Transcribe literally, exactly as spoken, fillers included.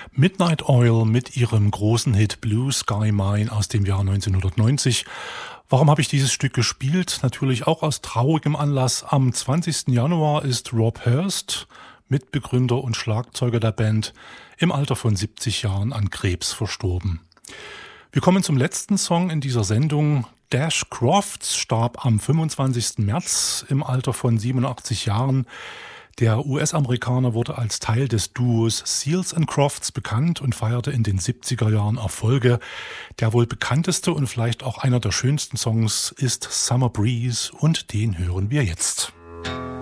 Midnight Oil mit ihrem großen Hit Blue Sky Mine aus dem Jahr neunzehnhundertneunzig. Warum habe ich dieses Stück gespielt? Natürlich auch aus traurigem Anlass. Am zwanzigsten Januar ist Rob Hurst, Mitbegründer und Schlagzeuger der Band, im Alter von siebzig Jahren an Krebs verstorben. Wir kommen zum letzten Song in dieser Sendung. Dash Crofts starb am fünfundzwanzigsten März im Alter von siebenundachtzig Jahren. Der U S-Amerikaner wurde als Teil des Duos Seals and Crofts bekannt und feierte in den siebziger Jahren Erfolge. Der wohl bekannteste und vielleicht auch einer der schönsten Songs ist Summer Breeze und den hören wir jetzt.